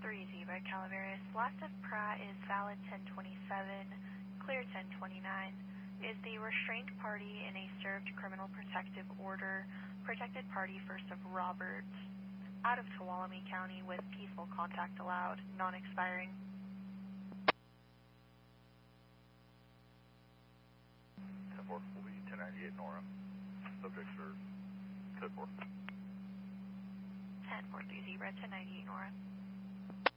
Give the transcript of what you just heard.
Zebra Calaveras. Last of Pratt is valid 1027, clear 1029. Is the restrained party in a served criminal protective order, protected party first of Roberts, out of Tuolumne County with peaceful contact allowed, non-expiring. Will be 1098 Nora. Subjects are code 4. 1043 Zebra, 1098 Nora.